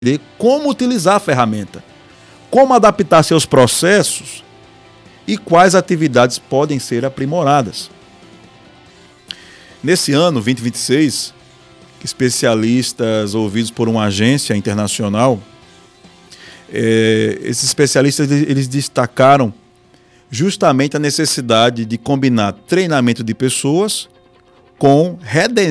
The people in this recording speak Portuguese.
como utilizar a ferramenta, como adaptar seus processos e quais atividades podem ser aprimoradas. Nesse ano, 2026, especialistas ouvidos por uma agência internacional, esses especialistas eles destacaram justamente a necessidade de combinar treinamento de pessoas com